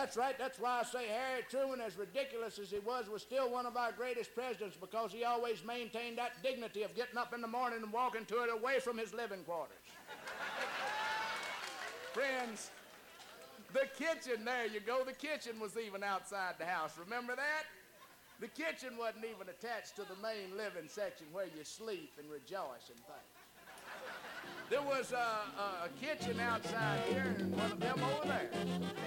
That's right. That's why I say Harry Truman, as ridiculous as he was still one of our greatest presidents, because he always maintained that dignity of getting up in the morning and walking to it away from his living quarters. Friends, the kitchen, there you go. The kitchen was even outside the house. Remember that? The kitchen wasn't even attached to the main living section where you sleep and rejoice and things. There was a kitchen outside here and one of them over there.